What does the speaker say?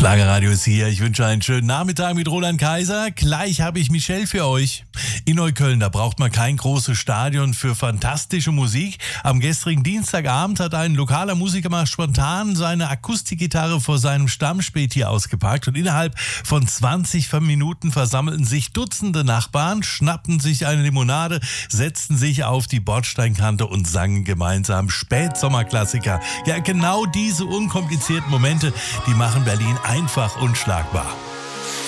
Schlagerradio ist hier. Ich wünsche einen schönen Nachmittag mit Roland Kaiser. Gleich habe ich Michelle für euch. In Neukölln, da braucht man kein großes Stadion für fantastische Musik. Am gestrigen Dienstagabend hat ein lokaler Musiker mal spontan seine Akustikgitarre vor seinem Stammspäti ausgepackt und innerhalb von 20 Minuten versammelten sich Dutzende Nachbarn, schnappten sich eine Limonade, setzten sich auf die Bordsteinkante und sangen gemeinsam Spätsommerklassiker. Ja, genau diese unkomplizierten Momente, die machen Berlin einfach unschlagbar.